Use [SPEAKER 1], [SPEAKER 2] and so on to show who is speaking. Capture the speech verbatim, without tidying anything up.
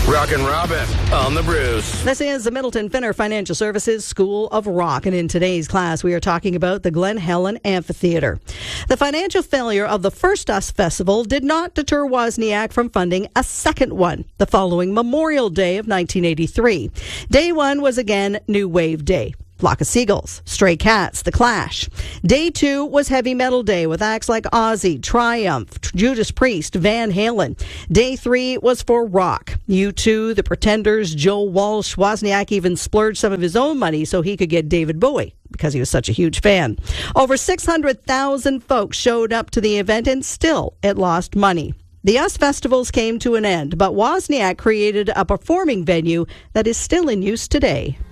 [SPEAKER 1] Rockin' Robin on the Bruce.
[SPEAKER 2] This is the Middleton Finner Financial Services School of Rock, and in today's class we are talking about the Glen Helen Amphitheater. The financial failure of the first U S Festival did not deter Wozniak from funding a second one the following Memorial Day of nineteen eighty-three. Day one was again New Wave Day. Flock of Seagulls, Stray Cats, The Clash. Day two was Heavy Metal Day with acts like Ozzy, Triumph, Judas Priest, Van Halen. Day three was for rock. U two, The Pretenders, Joe Walsh. Wozniak even splurged some of his own money so he could get David Bowie because he was such a huge fan. Over six hundred thousand folks showed up to the event, and still it lost money. The U S festivals came to an end, but Wozniak created a performing venue that is still in use today.